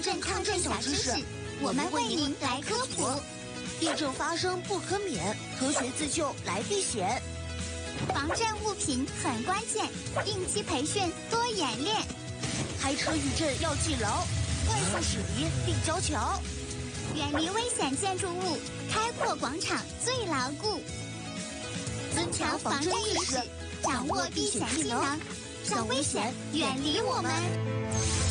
震抗震小知识，我们为您来科普。 地震发生不可免，科学自救来避险。 防震物品很关键，定期培训多演练。 开车遇震要记牢，快速驶离立交桥。 远离危险建筑物，开阔广场最牢固。增强防震意识，掌握避险技能，让危险远离我们。